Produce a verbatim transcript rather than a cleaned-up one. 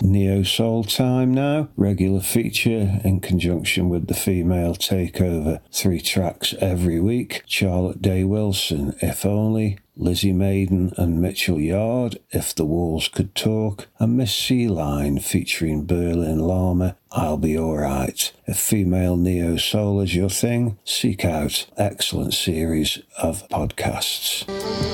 Neo Soul Time now. Regular feature in conjunction with the Female Takeover. Three tracks every week. Charlotte Day Wilson, If Only. Lizzie Maiden and Mitchell Yard, If the Walls Could Talk, and Miss Sea Line featuring Berlin Lama, I'll Be Alright. If female neo soul is your thing, seek out excellent series of podcasts.